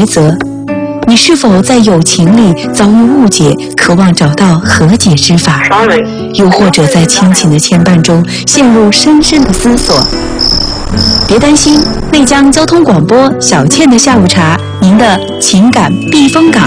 抉择？你是否在友情里遭遇误解，渴望找到和解之法？又或者在亲情的牵绊中陷入深深的思索？别担心，内江交通广播小倩的下午茶，您的情感避风港。